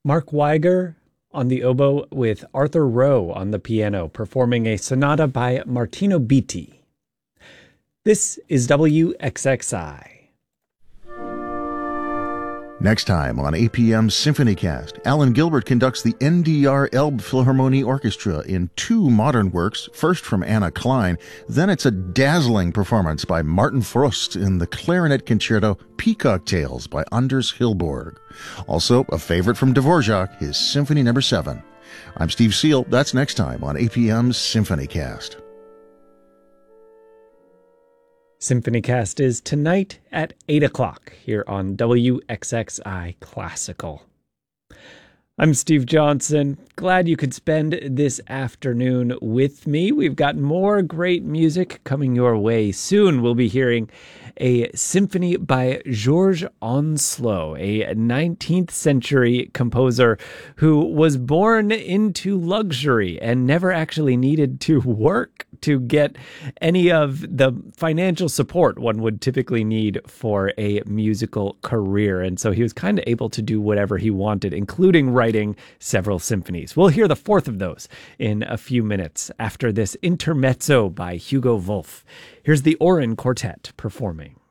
Mark Weiger on the oboe with Arthur Rowe on the piano, performing a sonata by Martino Betti. This is WXXI. Next time on APM Symphonycast, Alan Gilbert conducts the NDR Elbphilharmonie Orchestra in two modern works, first from Anna Klein, then it's a dazzling performance by Martin Frost in the clarinet concerto Peacock Tales by Anders Hillborg. Also, a favorite from Dvorak, his Symphony No. 7. I'm Steve Seal. That's next time on APM Symphonycast. Symphonycast is tonight at 8 o'clock here on WXXI Classical. I'm Steve Johnson. Glad you could spend this afternoon with me. We've got more great music coming your way soon. We'll be hearing a symphony by Georges Onslow, a 19th century composer who was born into luxury and never actually needed to work to get any of the financial support one would typically need for a musical career. And so he was kind of able to do whatever he wanted, including writing several symphonies. We'll hear the fourth of those in a few minutes after this intermezzo by Hugo Wolf. Here's the Oren Quartet performing.